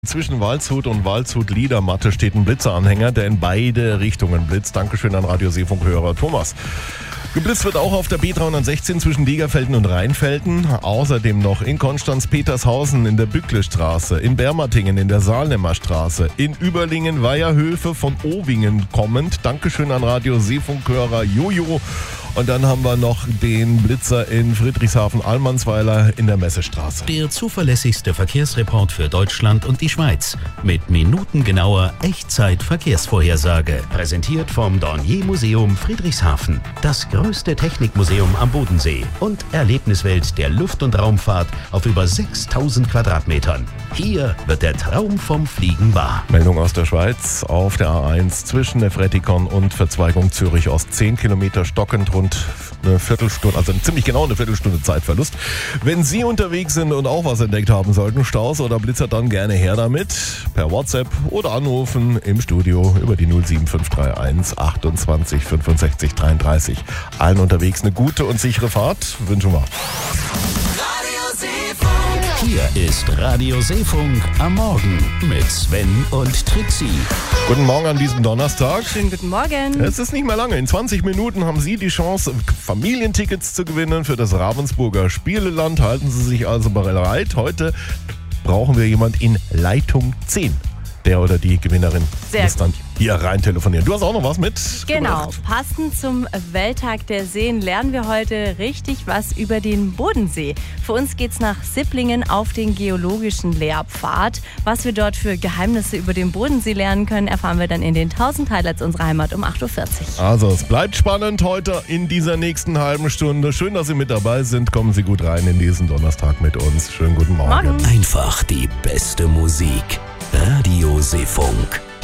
Zwischen Waldshut und Waldshut-Liedermatte steht ein Blitzeranhänger, der in beide Richtungen blitzt. Dankeschön an Radio Seefunk-Hörer Thomas. Geblitzt wird auch auf der B316 zwischen Degerfelden und Rheinfelden. Außerdem noch in Konstanz-Petershausen in der Bücklestraße, in Bermatingen in der Saarlemmer Straße, in Überlingen-Weiherhöfe von Owingen kommend. Dankeschön an Radio Seefunk-Hörer Jojo. Und dann haben wir noch den Blitzer in Friedrichshafen-Allmannsweiler in der Messestraße. Der zuverlässigste Verkehrsreport für Deutschland und die Schweiz. Mit minutengenauer Echtzeit-Verkehrsvorhersage. Präsentiert vom Dornier-Museum Friedrichshafen. Das größte Technikmuseum am Bodensee. Und Erlebniswelt der Luft- und Raumfahrt auf über 6000 Quadratmetern. Hier wird der Traum vom Fliegen wahr. Meldung aus der Schweiz auf der A1 zwischen Nefretikon und Verzweigung Zürich Ost. 10 Kilometer stockend, rund eine Viertelstunde, also ziemlich genau eine Viertelstunde Zeitverlust. Wenn Sie unterwegs sind und auch was entdeckt haben sollten, Staus oder Blitzer, dann gerne her damit. Per WhatsApp oder anrufen im Studio über die 07531 28 65 33. Allen unterwegs eine gute und sichere Fahrt wünschen wir. Hier ist Radio Seefunk am Morgen mit Sven und Trixie. Guten Morgen an diesem Donnerstag. Schönen guten Morgen. Es ist nicht mehr lange. In 20 Minuten haben Sie die Chance, Familientickets zu gewinnen für das Ravensburger Spieleland. Halten Sie sich also bereit. Heute brauchen wir jemand in Leitung 10. Der oder die Gewinnerin muss dann hier rein telefonieren. Du hast auch noch was mit? Genau, passend zum Welttag der Seen lernen wir heute richtig was über den Bodensee. Für uns geht's nach Sipplingen auf den geologischen Lehrpfad. Was wir dort für Geheimnisse über den Bodensee lernen können, erfahren wir dann in den 1000 Highlights unserer Heimat um 8.40 Uhr. Also es bleibt spannend heute in dieser nächsten halben Stunde. Schön, dass Sie mit dabei sind. Kommen Sie gut rein in diesen Donnerstag mit uns. Schönen guten Morgen. Einfach die beste Musik. Radio Seefunk.